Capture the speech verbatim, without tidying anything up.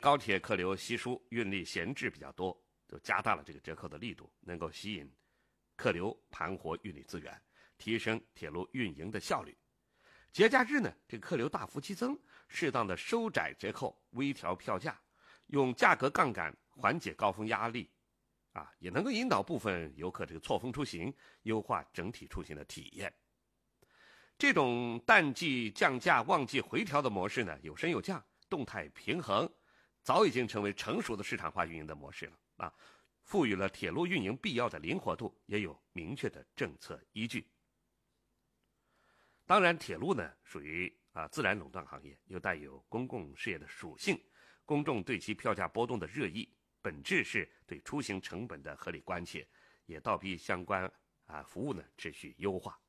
高铁客流稀疏，运力闲置比较多，就加大了这个折扣的力度，能够吸引客流，盘活运力资源，提升铁路运营的效率。节假日呢，这个客流大幅激增，适当的收窄折扣，微调票价，用价格杠杆缓解高峰压力，啊，也能够引导部分游客这个错峰出行，优化整体出行的体验。这种淡季降价、旺季回调的模式呢，有升有降，动态平衡，早已经成为成熟的市场化运营的模式了啊，赋予了铁路运营必要的灵活度，也有明确的政策依据。当然，铁路呢属于啊自然垄断行业，又带有公共事业的属性，公众对其票价波动的热议，本质是对出行成本的合理关切，也倒逼相关啊服务呢持续优化。